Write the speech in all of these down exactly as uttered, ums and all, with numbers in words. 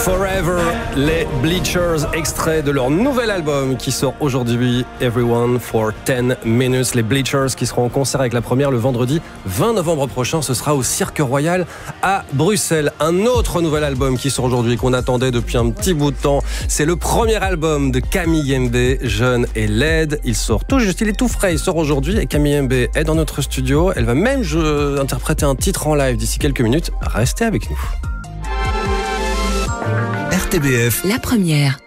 Forever, les Bleachers, extrait de leur nouvel album qui sort aujourd'hui, Everyone for ten minutes. Les Bleachers qui seront en concert avec la première le vendredi vingt novembre prochain. Ce sera au Cirque Royal à Bruxelles. Un autre nouvel album qui sort aujourd'hui, qu'on attendait depuis un petit bout de temps. C'est le premier album de Camille Mbé, jeune et laide. Il sort tout juste, il est tout frais, il sort aujourd'hui et Camille Mbé est dans notre studio. Elle va même je, interpréter un titre en live d'ici quelques minutes. Restez avec nous. R T B F, la première.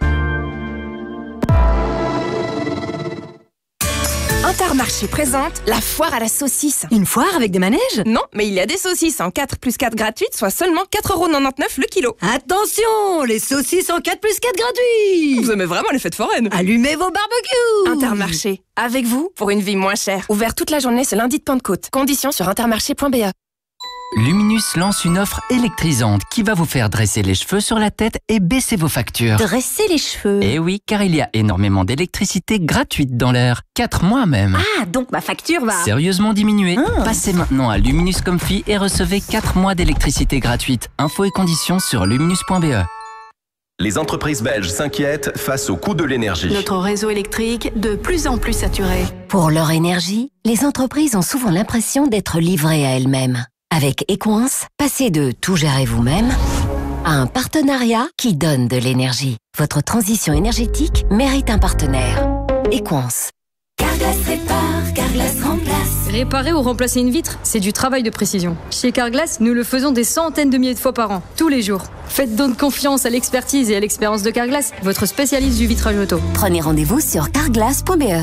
Intermarché présente la foire à la saucisse. Une foire avec des manèges? Non, mais il y a des saucisses en quatre plus quatre gratuites, soit seulement quatre euros quatre-vingt-dix-neuf le kilo. Attention, les saucisses en quatre plus quatre gratuits. Vous aimez vraiment les fêtes foraines? Allumez vos barbecues. Intermarché, avec vous pour une vie moins chère. Ouvert toute la journée ce lundi de Pentecôte. Conditions sur intermarché point b e. Luminus lance une offre électrisante qui va vous faire dresser les cheveux sur la tête et baisser vos factures. Dresser les cheveux? Eh oui, car il y a énormément d'électricité gratuite dans l'air. quatre mois même. Ah, donc ma facture va... Sérieusement diminuer. Ah. Passez maintenant à Luminus Comfy et recevez quatre mois d'électricité gratuite. Infos et conditions sur luminus point b e. Les entreprises belges s'inquiètent face au coût de l'énergie. Notre réseau électrique de plus en plus saturé. Pour leur énergie, les entreprises ont souvent l'impression d'être livrées à elles-mêmes. Avec Equance, passez de tout gérer vous-même à un partenariat qui donne de l'énergie. Votre transition énergétique mérite un partenaire. Equance. Carglass répare, Carglass remplace. Réparer ou remplacer une vitre, c'est du travail de précision. Chez Carglass, nous le faisons des centaines de milliers de fois par an, tous les jours. Faites donc confiance à l'expertise et à l'expérience de Carglass, votre spécialiste du vitrage auto. Prenez rendez-vous sur carglass point b e.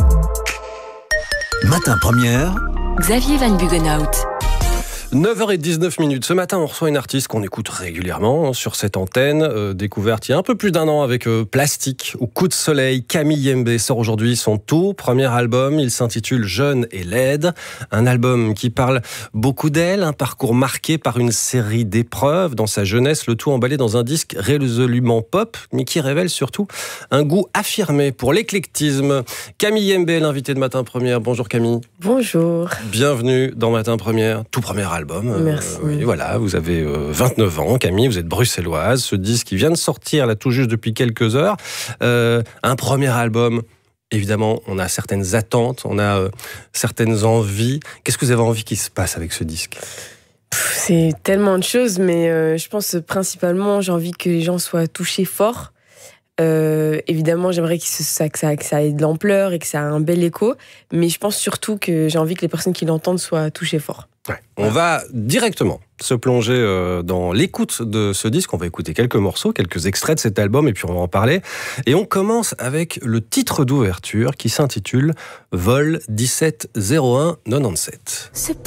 Matin première, Xavier Van Bugenhout. neuf heures dix-neuf minutes. Ce matin, on reçoit une artiste qu'on écoute régulièrement sur cette antenne, euh, découverte il y a un peu plus d'un an avec euh, Plastique ou Coup de soleil. Camille Mbé sort aujourd'hui son tout premier album. Il s'intitule Jeune et laide. Un album qui parle beaucoup d'elle, un parcours marqué par une série d'épreuves dans sa jeunesse, le tout emballé dans un disque résolument pop, mais qui révèle surtout un goût affirmé pour l'éclectisme. Camille Mbé, l'invitée de Matin Première. Bonjour Camille. Bonjour. Bienvenue dans Matin Première, tout premier album. Merci. Euh, et voilà, vous avez euh, vingt-neuf ans, Camille, vous êtes bruxelloise. Ce disque qui vient de sortir là tout juste depuis quelques heures. Euh, un premier album. Évidemment, on a certaines attentes, on a euh, certaines envies. Qu'est-ce que vous avez envie qu'il se passe avec ce disque ? C'est tellement de choses, mais euh, je pense principalement, j'ai envie que les gens soient touchés fort. Euh, évidemment, j'aimerais que ça, que, ça, que ça ait de l'ampleur et que ça ait un bel écho, mais je pense surtout que j'ai envie que les personnes qui l'entendent soient touchées fort. Ouais. On va directement se plonger euh, dans l'écoute de ce disque. On va écouter quelques morceaux, quelques extraits de cet album et puis on va en parler. Et on commence avec le titre d'ouverture qui s'intitule Vol dix-sept zéro un quatre-vingt-dix-sept.